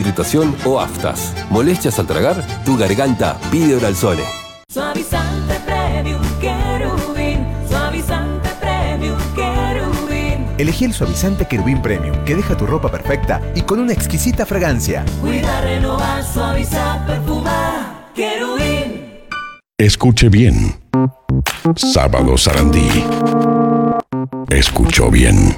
irritación o aftas. ¿Molestias al tragar? Tu garganta pide Oralzone. Suavizante Premium Querubín. Suavizante Premium Querubín. Elegí el suavizante Querubín Premium, que deja tu ropa perfecta y con una exquisita fragancia. Cuida, renovar, suavizar, perfumar. Querubín. Escuche bien. Sábado Sarandí. Escuchó bien.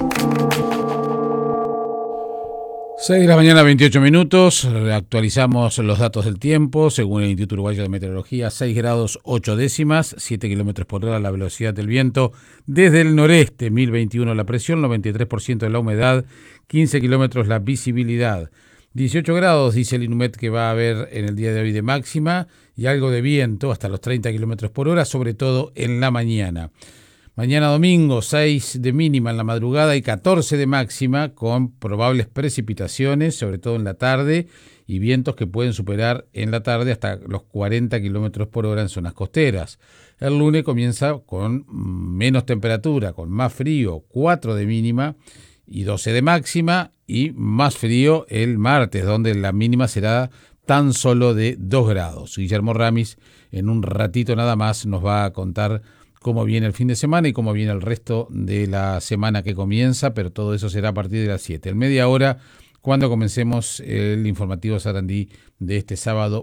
6 de la mañana, 28 minutos. Actualizamos los datos del tiempo. Según el Instituto Uruguayo de Meteorología, 6 grados 8 décimas, 7 kilómetros por hora la velocidad del viento. Desde el noreste, 1021 la presión, 93% de la humedad, 15 kilómetros la visibilidad. 18 grados, dice el INUMED, que va a haber en el día de hoy de máxima y algo de viento hasta los 30 kilómetros por hora, sobre todo en la mañana. Mañana domingo, 6 de mínima en la madrugada y 14 de máxima, con probables precipitaciones, sobre todo en la tarde, y vientos que pueden superar en la tarde hasta los 40 kilómetros por hora en zonas costeras. El lunes comienza con menos temperatura, con más frío, 4 de mínima y 12 de máxima, y más frío el martes, donde la mínima será tan solo de 2 grados. Guillermo Ramis, en un ratito nada más, nos va a contar cómo viene el fin de semana y cómo viene el resto de la semana que comienza, pero todo eso será a partir de las 7. En media hora, cuando comencemos el informativo Sarandí de este sábado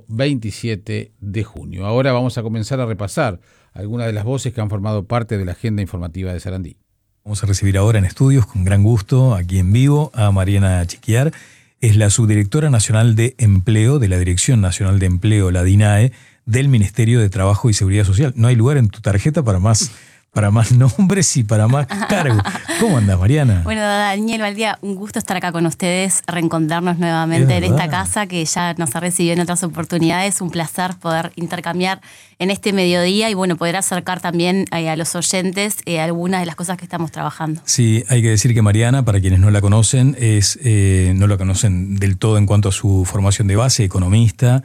27 de junio. Ahora vamos a comenzar a repasar algunas de las voces que han formado parte de la agenda informativa de Sarandí. Vamos a recibir ahora en estudios, con gran gusto, aquí en vivo, a Mariana Chiquiar. Es la subdirectora nacional de Empleo de la Dirección Nacional de Empleo, la DINAE, del Ministerio de Trabajo y Seguridad Social. No hay lugar en tu tarjeta para más nombres y para más cargos. ¿Cómo andas, Mariana? Bueno, Daniel Valdía, un gusto estar acá con ustedes, reencontrarnos nuevamente en esta casa que ya nos ha recibido en otras oportunidades. Un placer poder intercambiar en este mediodía y bueno, poder acercar también a los oyentes algunas de las cosas que estamos trabajando. Sí, hay que decir que Mariana, para quienes no la conocen, no la conocen del todo en cuanto a su formación de base, economista,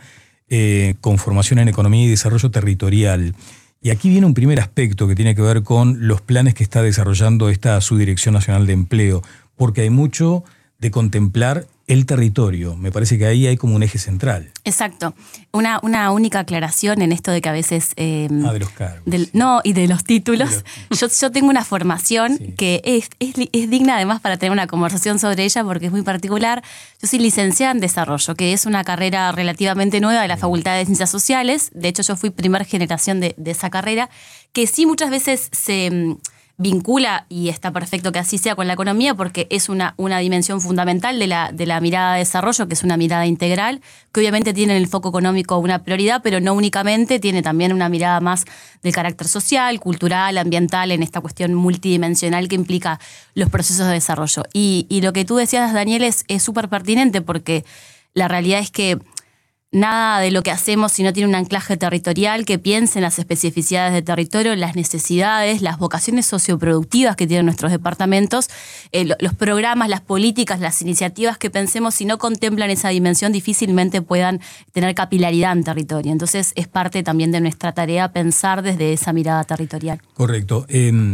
con formación en Economía y Desarrollo Territorial. Y aquí viene un primer aspecto que tiene que ver con los planes que está desarrollando esta Subdirección Nacional de Empleo, porque hay mucho de contemplar el territorio. Me parece que ahí hay como un eje central. Exacto. Una única aclaración en esto de que a veces... de los cargos. Y de los títulos. Yo tengo una formación que es digna además para tener una conversación sobre ella porque es muy particular. Yo soy licenciada en Desarrollo, que es una carrera relativamente nueva de la Facultad de Ciencias Sociales. De hecho, yo fui primera generación de esa carrera, que sí muchas veces se vincula, y está perfecto que así sea, con la economía, porque es una dimensión fundamental de la mirada de desarrollo, que es una mirada integral, que obviamente tiene en el foco económico una prioridad, pero no únicamente, tiene también una mirada más del carácter social, cultural, ambiental, en esta cuestión multidimensional que implica los procesos de desarrollo. Y lo que tú decías, Daniel, es súper pertinente, porque la realidad es que nada de lo que hacemos si no tiene un anclaje territorial que piense en las especificidades del territorio, las necesidades, las vocaciones socioproductivas que tienen nuestros departamentos, los programas, las políticas, las iniciativas que pensemos, si no contemplan esa dimensión, difícilmente puedan tener capilaridad en territorio. Entonces es parte también de nuestra tarea pensar desde esa mirada territorial. Correcto.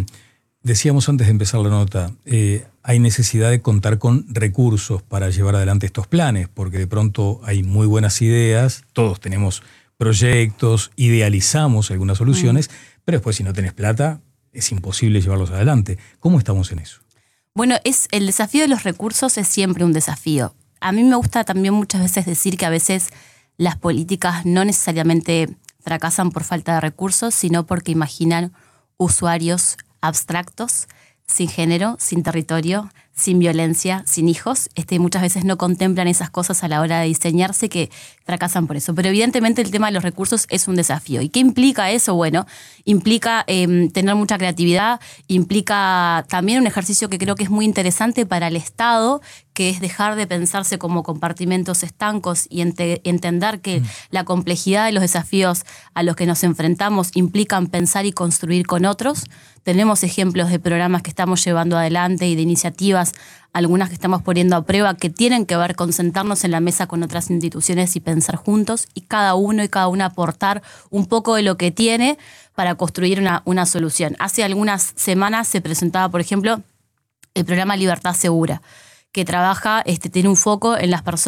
Decíamos antes de empezar la nota, hay necesidad de contar con recursos para llevar adelante estos planes, porque de pronto hay muy buenas ideas, todos tenemos proyectos, idealizamos algunas soluciones, pero después si no tenés plata es imposible llevarlos adelante. ¿Cómo estamos en eso? Bueno, el desafío de los recursos es siempre un desafío. A mí me gusta también muchas veces decir que a veces las políticas no necesariamente fracasan por falta de recursos, sino porque imaginan usuarios abstractos, sin género, sin territorio, sin violencia, sin hijos. Muchas veces no contemplan esas cosas a la hora de diseñarse, que fracasan por eso. Pero evidentemente el tema de los recursos es un desafío. ¿Y qué implica eso? Bueno, implica tener mucha creatividad, implica también un ejercicio que creo que es muy interesante para el Estado, que es dejar de pensarse como compartimentos estancos y entender que la complejidad de los desafíos a los que nos enfrentamos implican pensar y construir con otros. Tenemos ejemplos de programas que estamos llevando adelante y de iniciativas, algunas que estamos poniendo a prueba, que tienen que ver con sentarnos en la mesa con otras instituciones y pensar juntos, y cada uno y cada una aportar un poco de lo que tiene para construir una solución. Hace algunas semanas se presentaba, por ejemplo, el programa Libertad Segura, que trabaja, tiene un foco en las personas